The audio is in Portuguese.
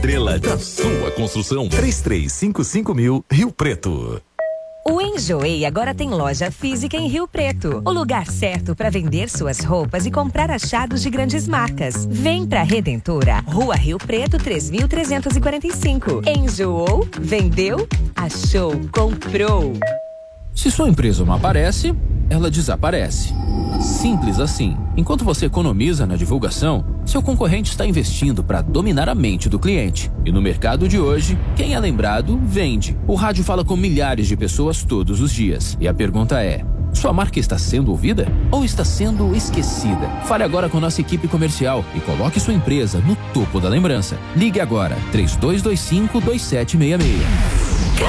estrela da sua construção. 3355.000 Rio Preto. O Enjoei agora tem loja física em Rio Preto. O lugar certo para vender suas roupas e comprar achados de grandes marcas. Vem pra Redentora, Rua Rio Preto, 3345. Enjoou? Vendeu? Achou? Comprou. Se sua empresa não aparece, ela desaparece. Simples assim. Enquanto você economiza na divulgação, seu concorrente está investindo para dominar a mente do cliente. E no mercado de hoje, quem é lembrado, vende. O rádio fala com milhares de pessoas todos os dias. E a pergunta é: sua marca está sendo ouvida ou está sendo esquecida? Fale agora com nossa equipe comercial e coloque sua empresa no topo da lembrança. Ligue agora, 3225-2766.